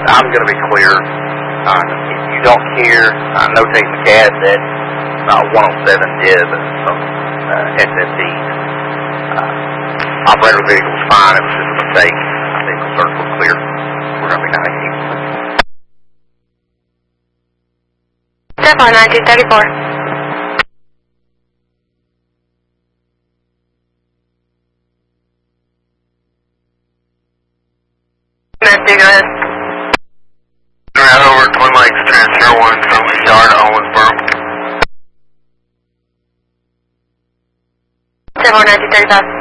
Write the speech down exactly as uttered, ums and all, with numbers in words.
I'm going to be clear. Uh, if you don't hear, uh, notate in the C A D that uh, one oh seven did some uh, S S Ds. Uh, operator vehicle was fine. It was just a mistake. I think the search was clear. We're going to be kind of keen. Step on nineteen thirty-four. Matthew, go ahead. Right over Twin Lakes, transfer one from E R to Owensboro. Step on nineteen thirty-five.